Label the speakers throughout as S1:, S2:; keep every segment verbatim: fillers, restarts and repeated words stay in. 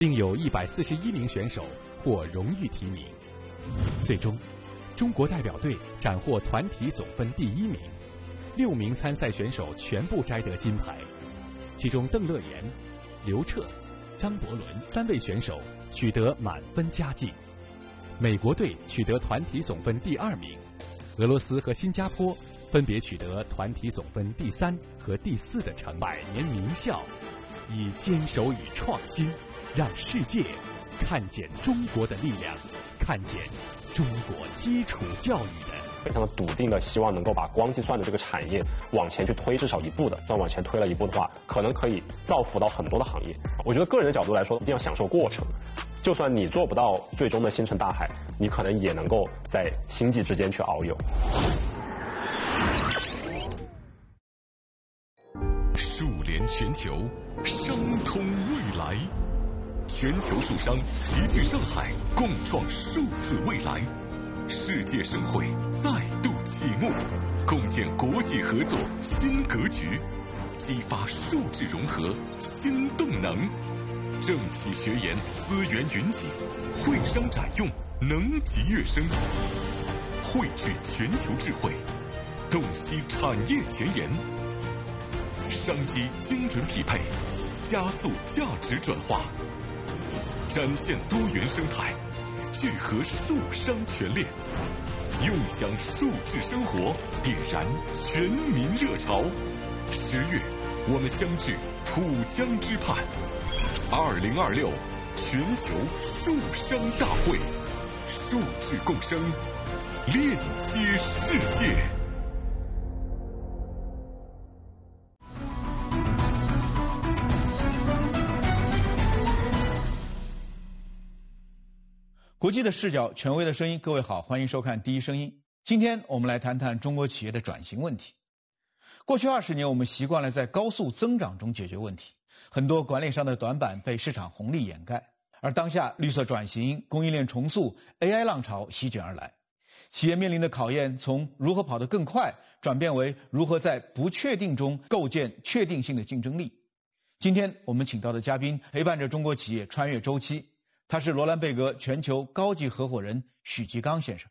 S1: 另有一百四十一名选手获荣誉提名。最终，中国代表队斩获团体总分第一名，六名参赛选手全部摘得金牌，其中邓乐妍、刘彻、张伯伦三位选手取得满分佳绩。美国队取得团体总分第二名，俄罗斯和新加坡分别取得团体总分第三和第四的成绩。百年名校以坚守与创新，让世界看见中国的力量，看见中国基础教育的
S2: 非常的笃定的希望能够把光计算的这个产业往前去推至少一步的，算往前推了一步的话，可能可以造福到很多的行业。我觉得个人的角度来说，一定要享受过程，就算你做不到最终的星辰大海，你可能也能够在星际之间去遨游。
S3: 数联全球，商通未来。全球数商齐聚上海，共创数字未来。世界盛会再度启幕，共建国际合作新格局，激发数字融合新动能。政企学研资源云集，会商展用能级跃升，汇聚全球智慧，洞悉产业前沿，商机精准匹配，加速价值转化，展现多元生态，聚合数商全链，用享数字生活，点燃全民热潮。十月，我们相聚浦江之畔。二零二六全球数商大会，数字共生，链接世界。
S4: 国际的视角，权威的声音。各位好，欢迎收看《第一声音》。今天我们来谈谈中国企业的转型问题。过去二十年，我们习惯了在高速增长中解决问题，很多管理上的短板被市场红利掩盖。而当下，绿色转型、供应链重塑、A I 浪潮席卷而来，企业面临的考验从如何跑得更快，转变为如何在不确定中构建确定性的竞争力。今天我们请到的嘉宾陪伴着中国企业穿越周期。他是罗兰贝格全球高级合伙人许继刚先生。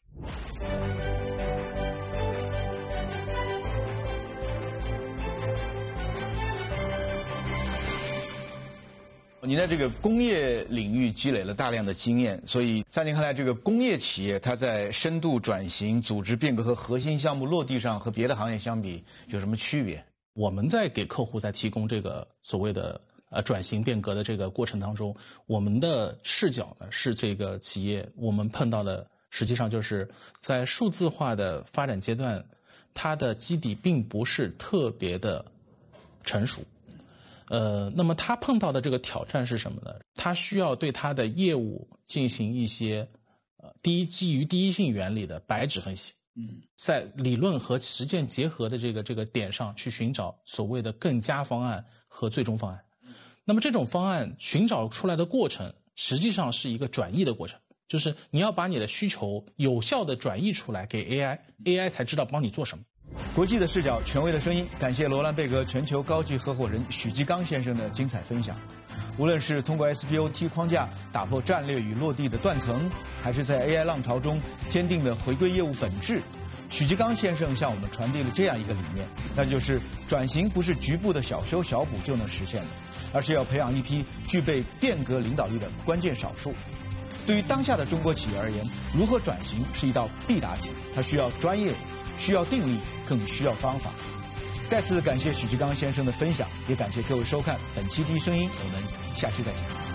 S4: 你在这个工业领域积累了大量的经验，所以在您看来，这个工业企业它在深度转型、组织变革和核心项目落地上和别的行业相比有什么区别？
S5: 我们在给客户在提供这个所谓的呃，转型变革的这个过程当中，我们的视角呢是这个企业我们碰到的，实际上就是在数字化的发展阶段，它的基底并不是特别的成熟。呃，那么它碰到的这个挑战是什么呢？它需要对它的业务进行一些呃第一基于第一性原理的白纸分析。嗯，在理论和实践结合的这个这个点上去寻找所谓的更佳方案和最终方案。那么这种方案寻找出来的过程，实际上是一个转译的过程，就是你要把你的需求有效的转译出来给 A I，A I 才知道帮你做什么。
S4: 国际的视角，权威的声音，感谢罗兰贝格全球高级合伙人许继刚先生的精彩分享。无论是通过 S B O T 框架打破战略与落地的断层，还是在 A I 浪潮中坚定的回归业务本质，许继刚先生向我们传递了这样一个理念，那就是转型不是局部的小修小补就能实现的，而是要培养一批具备变革领导力的关键少数。对于当下的中国企业而言，如何转型是一道必答题，它需要专业，需要定力，更需要方法。再次感谢许继刚先生的分享，也感谢各位收看本期第一声音，我们下期再见。